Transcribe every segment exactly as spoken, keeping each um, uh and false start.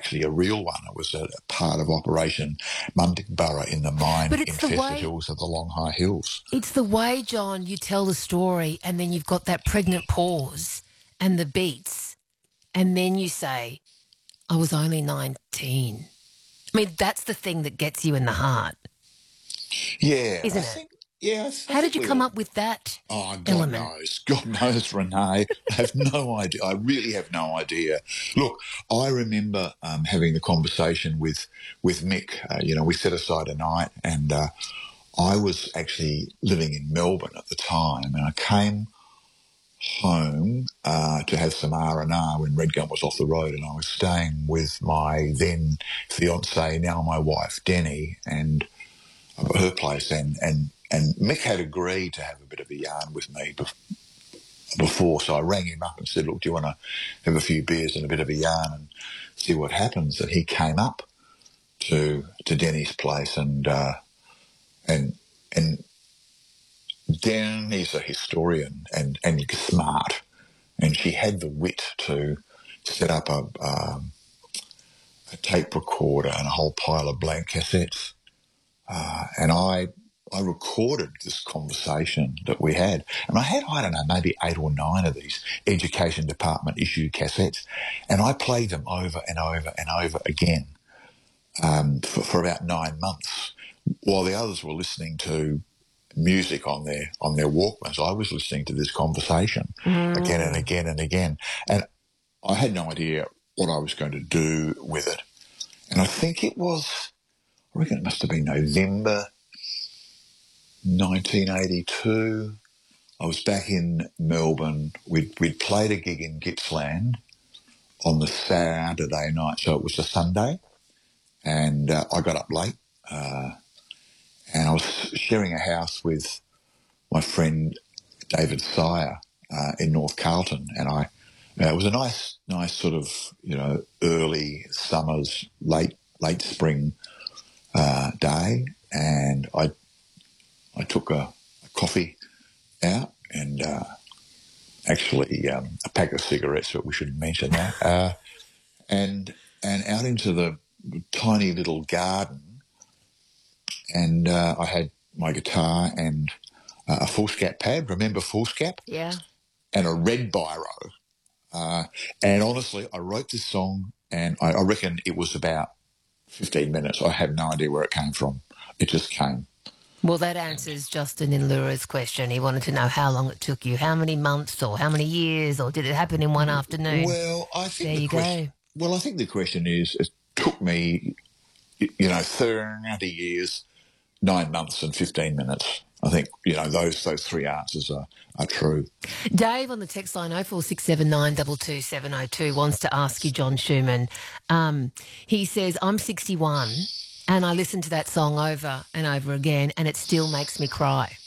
actually a real one. It was a, a part of Operation Mundingburra in the mine-infested way, hills of the Long High Hills. It's the way, John, you tell the story and then you've got that pregnant pause and the beats and then you say, I was only nineteen. I mean, that's the thing that gets you in the heart. Yeah. Isn't I it? think, yeah. I How did you come all... up with that Oh, God element? knows. God knows, Renee. I have no idea. I really have no idea. Look, I remember um, having the conversation with, with Mick. Uh, you know, we set aside a night and uh, I was actually living in Melbourne at the time and I came home uh, to have some R and R when Redgum was off the road, and I was staying with my then fiancée, now my wife, Denny, and at her place, and, and, and Mick had agreed to have a bit of a yarn with me before, so I rang him up and said, look, do you want to have a few beers and a bit of a yarn and see what happens? And he came up to to Denny's place, and uh, and and Dan is a historian and, and smart, and she had the wit to set up a, um, a tape recorder and a whole pile of blank cassettes. Uh, and I I recorded this conversation that we had. And I had, I don't know, maybe eight or nine of these Education Department issued cassettes. And I played them over and over and over again um, for, for about nine months while the others were listening to music on their on their Walkmans. I was listening to this conversation mm. again and again and again, and I had no idea what I was going to do with it. And I think it was, I reckon it must have been November nineteen eighty-two. I was back in Melbourne. We'd, we'd played a gig in Gippsland on the Saturday night, so it was a Sunday, and uh, I got up late. Uh, And I was sharing a house with my friend David Sire uh, in North Carlton, and I uh, it was a nice, nice sort of you know early summer's late late spring uh, day, and I I took a, a coffee out and uh, actually um, a pack of cigarettes, but we shouldn't mention that, uh, and and out into the tiny little garden. And uh, I had my guitar and uh, a foolscap pad. Remember foolscap? Yeah. And a red biro. Uh, and honestly, I wrote this song, and I, I reckon it was about fifteen minutes. I have no idea where it came from. It just came. Well, that answers Justin in Lura's question. He wanted to know how long it took you, how many months or how many years, or did it happen in one afternoon? Well, I think there the you question, go. Well, I think the question is, it took me, you know, thirty years, nine months and fifteen minutes. I think, you know, those those three answers are, are true. Dave on the text line oh four six seven nine two two seven oh two wants to ask you, John Schumann. Um, he says, I'm sixty-one and I listen to that song over and over again and it still makes me cry.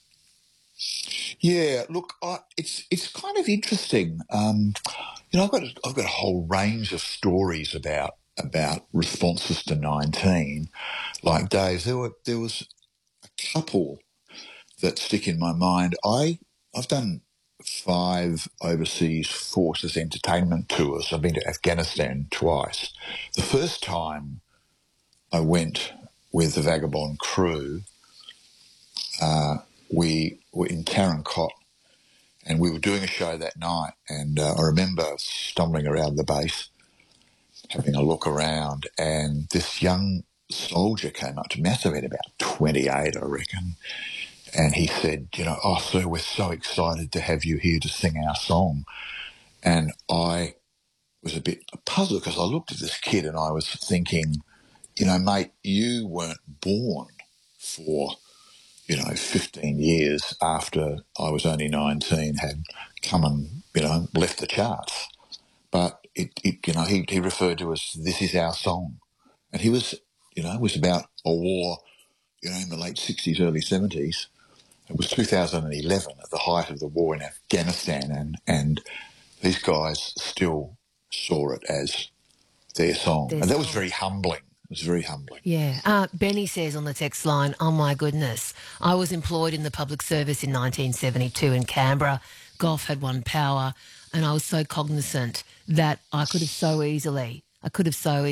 Yeah, look, I, it's it's kind of interesting. Um, you know, I've got a, I've got a whole range of stories about about responses to nineteen. Like Dave, there were there was a couple that stick in my mind. I I've done five overseas forces entertainment tours. I've been to Afghanistan twice. The first time I went with the Vagabond crew, uh, we were in Tarancot and we were doing a show that night, and uh, I remember stumbling around the base, having a look around, and this young soldier came up to me. Must have been about twenty-eight, I reckon, and he said, you know, oh, sir, we're so excited to have you here to sing our song. And I was a bit puzzled because I looked at this kid and I was thinking, you know, mate, you weren't born for, you know, fifteen years after I was only nineteen, had come and, you know, left the charts. But, it, it you know, he, he referred to as, this is our song. And he was, you know, it was about a war, you know, in the late sixties, early seventies. It was two thousand eleven at the height of the war in Afghanistan, and, and these guys still saw it as their song. Their and that song. was very humbling. It was very humbling. Yeah. Uh, Benny says on the text line, oh, my goodness, I was employed in the public service in nineteen seventy-two in Canberra. Golf had won power, and I was so cognizant that I could have so easily, I could have so